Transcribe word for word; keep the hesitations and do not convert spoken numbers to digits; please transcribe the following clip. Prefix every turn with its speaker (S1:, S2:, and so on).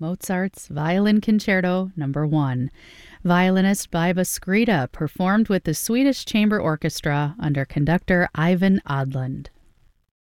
S1: Mozart's Violin Concerto Number one. Violinist Baiba Skrida performed with the Swedish Chamber Orchestra under conductor Ivan Odland.